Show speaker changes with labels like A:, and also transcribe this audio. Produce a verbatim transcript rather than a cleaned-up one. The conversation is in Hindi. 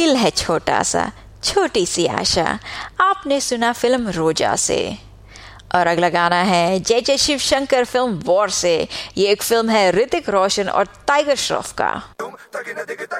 A: दिल है छोटा सा, छोटी सी आशा, आपने सुना फिल्म रोजा से। और अगला गाना है जय जय शिव शंकर फिल्म वॉर से। ये एक फिल्म है ऋतिक रोशन और टाइगर श्रॉफ का।